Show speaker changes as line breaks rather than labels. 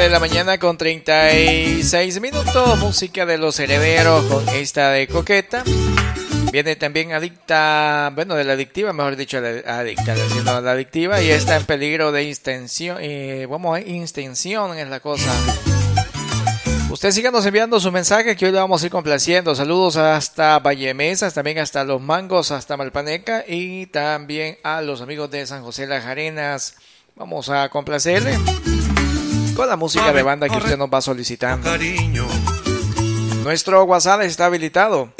de la mañana con 36 minutos. Música de Los Herederos con esta de Coqueta. Viene también Adicta, bueno, de la Adictiva, mejor dicho, la Adicta, sino la Adictiva, y está en peligro de extensión. Extensión es la cosa. Usted síganos enviando su mensaje que hoy le vamos a ir complaciendo. Saludos hasta Vallemesas, también hasta Los Mangos, hasta Malpaneca y también a los amigos de San José Las Arenas. Vamos a complacerle con la música de banda que usted nos va solicitando. Nuestro WhatsApp está habilitado.